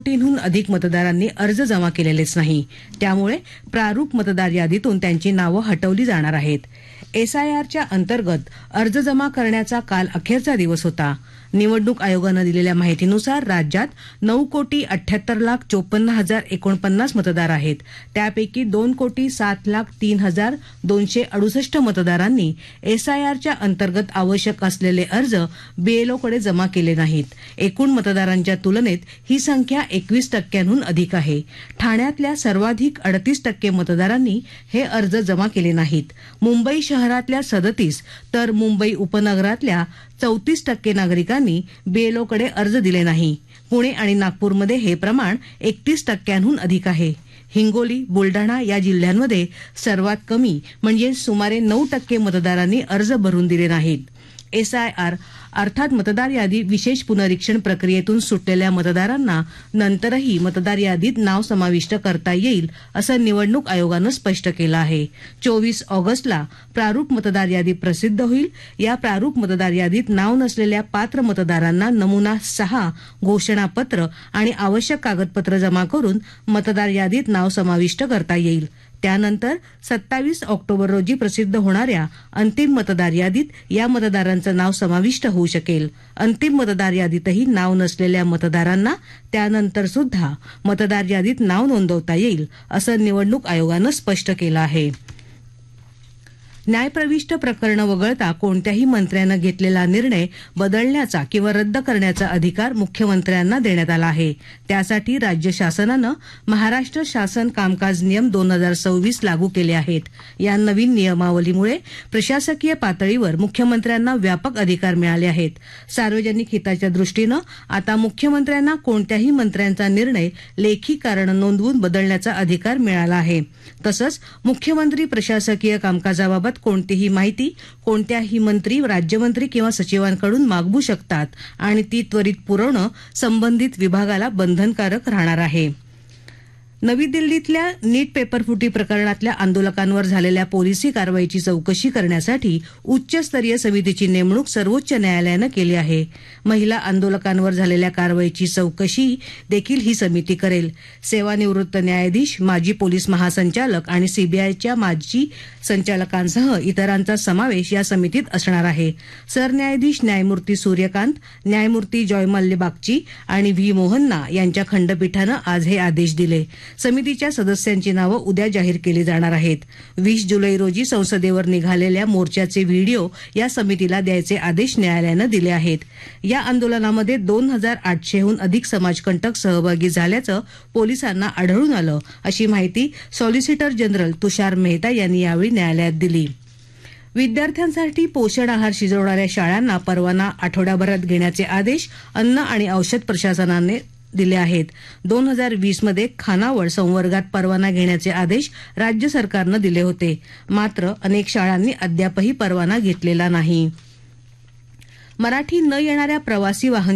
कोटींहून अधिक मतदारांनी अर्ज जमा केलेलेच नाही. त्यामुळे प्रारूप मतदार यादीतून त्यांची नावं हटवली जाणार आहेत. एसआयआरच्या अंतर्गत अर्ज जमा करण्याचा काल अखेरचा दिवस होता. निवडणूक आयोगानं दिलेल्या माहितीनुसार राज्यात 9,78,54,049 मतदार आहेत. त्यापैकी 2,07,03,268 मतदारांनी एसआयआरच्या अंतर्गत आवश्यक असलेले अर्ज बीएलओकडे जमा केले नाहीत. एकूण मतदारांच्या तुलनेत ही संख्या 21% अधिक आहे. ठाण्यातल्या सर्वाधिक 38% मतदारांनी हे अर्ज जमा केले नाहीत. मुंबई शहरातल्या 37 तर मुंबई उपनगरातल्या 34% नागरिकांनी बीएलओकडे अर्ज दिले नाही. पुणे आणि नागपूरमध्ये हे प्रमाण 31%हून अधिक आहे. हिंगोली, बुलढाणा या जिल्ह्यांमध्ये सर्वात कमी म्हणजे सुमारे 9% मतदारांनी अर्ज भरून दिले नाहीत. एसआयआर अर्थात मतदार यादी विशेष पुनरीक्षण प्रक्रियेतून सुटलेल्या मतदारांना नंतरही मतदार यादीत नाव समाविष्ट करता येईल असं निवडणूक आयोगानं स्पष्ट केलं आहे. 24 ऑगस्टला प्रारूप मतदार यादी प्रसिद्ध होईल. या प्रारूप मतदार यादीत नाव नसलेल्या पात्र मतदारांना नमुना 6 घोषणापत्र आणि आवश्यक कागदपत्र जमा करून मतदार यादीत नाव समाविष्ट करता येईल. त्यानंतर 27 ऑक्टोबर रोजी प्रसिद्ध होणाऱ्या अंतिम मतदार यादीत या मतदारांचं नाव समाविष्ट होऊ शकेल. अंतिम मतदार यादीतही नाव नसलेल्या मतदारांना त्यानंतर सुद्धा मतदार यादीत नाव नोंदवता येईल असं निवडणूक आयोगानं स्पष्ट केलं आहे. न्यायप्रविष्ट प्रकरणं वगळता कोणत्याही मंत्र्यानं घेतलेला निर्णय बदलण्याचा किंवा रद्द करण्याचा अधिकार मुख्यमंत्र्यांना देण्यात आला आहे. त्यासाठी राज्य शासनानं महाराष्ट्र शासन कामकाज नियम 2026 लागू केले आहेत. या नवीन नियमावलीमुळे प्रशासकीय पातळीवर मुख्यमंत्र्यांना व्यापक अधिकार मिळाले आहेत. सार्वजनिक हिताच्या दृष्टीनं आता मुख्यमंत्र्यांना कोणत्याही मंत्र्यांचा निर्णय लेखी कारण नोंदवून बदलण्याचा अधिकार मिळाला आहे. तसंच मुख्यमंत्री प्रशासकीय कामकाजाबाबत कोणतीही माहिती कोणत्याही मंत्री, राज्यमंत्री किंवा सचिवांकडून मागवू शकतात आणि ती त्वरित पुरवणं संबंधित विभागाला बंधनकारक राहणार आहे. नवी दिल्लीतल्या नीट पेपरफुटी प्रकरणातल्या आंदोलकांवर झालेल्या पोलिसी कारवाईची चौकशी करण्यासाठी उच्चस्तरीय समितीची नेमणूक सर्वोच्च न्यायालयानं केली आहे. महिला आंदोलकांवर झालेल्या कारवाईची चौकशी देखील ही समिती करेल. सेवानिवृत्त न्यायाधीश, माजी पोलीस महासंचालक आणि सीबीआयच्या माजी संचालकांसह इतरांचा समावेश या समितीत असणार आहे. सरन्यायाधीश न्यायमूर्ती सूर्यकांत, न्यायमूर्ती जॉयमल्य बागची आणि व्ही मोहन्ना यांच्या खंडपीठानं आज हे आदेश दिले. समितीच्या सदस्यांची नावं उद्या जाहीर केली जाणार आहेत. 20 जुलै रोजी संसदेवर निघालेल्या मोर्चाचे व्हिडिओ या समितीला द्यायचे आदेश न्यायालयानं दिले आहेत. या आंदोलनामध्ये 2,800हून अधिक समाजकंटक सहभागी झाल्याचं पोलिसांना आढळून आलं, अशी माहिती सॉलिसिटर जनरल तुषार मेहता यांनी यावेळी न्यायालयात दिली. विद्यार्थ्यांसाठी पोषण आहार शिजवणाऱ्या शाळांना परवाना आठवड्याभरात घेण्याचे आदेश अन्न आणि औषध प्रशासनाने दिले आहेत. 2020 मध्ये खानावळ संवर्गात परवाना घेण्याचे आदेश राज्य सरकारनं दिले होते. मात्र अनेक शाळांनी अद्यापही परवाना घेतलेला नाही. मराठी न येणाऱ्या प्रवासी वाहन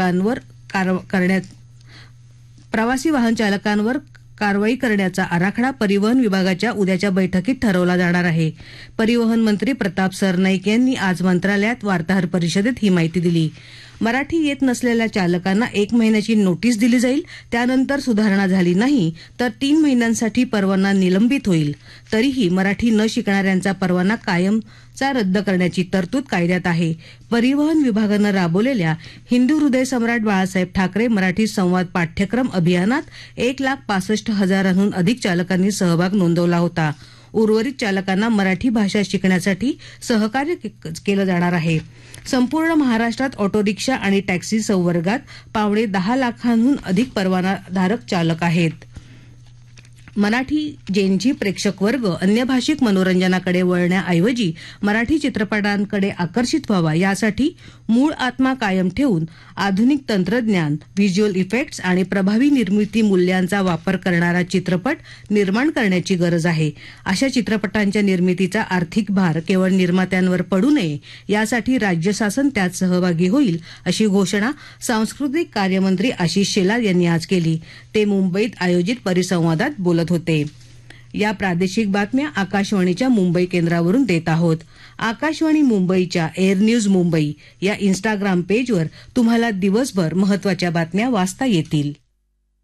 चालकांवर कारवाई करण्याचा आराखडा परिवहन विभागाच्या उद्याच्या बैठकीत ठरवला जाणार आहे. परिवहन मंत्री प्रताप सरनाईक यांनी आज मंत्रालयात वार्ताहर परिषदेत ही माहिती दिली. मराठी येत नसलेल्या चालकांना 1 महिन्याची नोटीस दिली जाईल. त्यानंतर सुधारणा झाली नाही तर 3 महिन्यांसाठी परवाना निलंबित होईल. तरीही मराठी न शिकणाऱ्यांचा परवाना कायमचा रद्द करण्याची तरतूद कायद्यात आहे. परिवहन विभागानं राबवलेल्या हिंदू हृदय सम्राट बाळासाहेब ठाकरे मराठी संवाद पाठ्यक्रम अभियानात 1,65,000हून अधिक चालकांनी सहभाग नोंदवला होता. उर्वरित चालकांना मराठी भाषा शिकण्यासाठी सहकार्य केलं जाणार आहे. संपूर्ण महाराष्ट्रात ऑटो रिक्षा आणि टॅक्सी संवर्गात 10.25 लाखांहून अधिक परवानाधारक चालक आहेत. मराठी जेनजी प्रेक्षक वर्ग अन्य भाषिक मनोरंजनाकडे वळण्याऐवजी मराठी चित्रपटांकडे आकर्षित व्हावा यासाठी मूळ आत्मा कायम ठेवून आधुनिक तंत्रज्ञान, व्हिज्युअल इफेक्ट्स आणि प्रभावी निर्मिती मूल्यांचा वापर करणारा चित्रपट निर्माण करण्याची गरज आहे. अशा चित्रपटांच्या निर्मितीचा आर्थिक भार केवळ निर्मात्यांवर पडू नये यासाठी राज्य शासन त्यात सहभागी होईल, अशी घोषणा सांस्कृतिक कार्यमंत्री आशिष शेलार यांनी आज केली. ते मुंबईत आयोजित परिसंवादात बोलत होते. या प्रादेशिक बातम्या आकाशवाणीच्या मुंबई केंद्रावरून देत आहोत. आकाशवाणी मुंबईच्या एअर न्यूज मुंबई या इंस्टाग्राम पेजवर तुम्हाला दिवसभर महत्त्वाच्या बातम्या वाचता येतील.